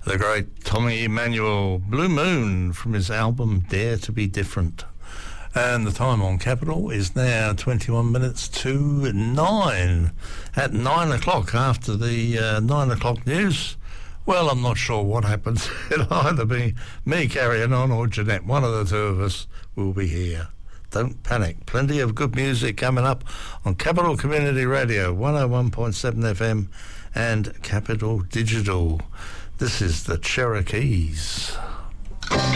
The great Tommy Emmanuel, Blue Moon, from his album Dare to Be Different. And the time on Capital is now 21 minutes to 9. At 9 o'clock, after the 9 o'clock news, well, I'm not sure what happens. It'll either be me carrying on or Jeanette. One of the two of us will be here. Don't panic. Plenty of good music coming up on Capital Community Radio, 101.7 FM and Capital Digital. This is the Cherokees.